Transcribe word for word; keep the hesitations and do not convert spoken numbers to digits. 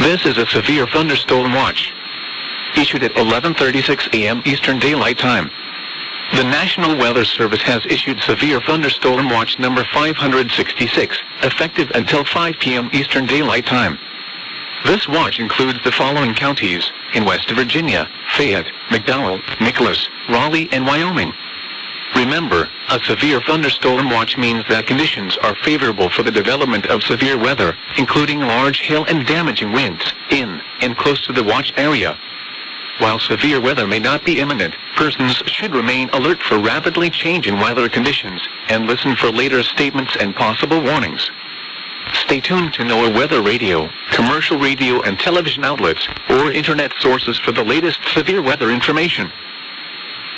This is a severe thunderstorm watch, issued at eleven thirty-six a m Eastern Daylight Time. The National Weather Service has issued severe thunderstorm watch number five hundred sixty-six, effective until five p m Eastern Daylight Time. This watch includes the following counties in West Virginia: Fayette, McDowell, Nicholas, Raleigh, and Wyoming. Remember, a severe thunderstorm watch means that conditions are favorable for the development of severe weather, including large hail and damaging winds, in and close to the watch area. While severe weather may not be imminent, persons should remain alert for rapidly changing weather conditions and listen for later statements and possible warnings. Stay tuned to NOAA Weather Radio, commercial radio and television outlets, or internet sources for the latest severe weather information.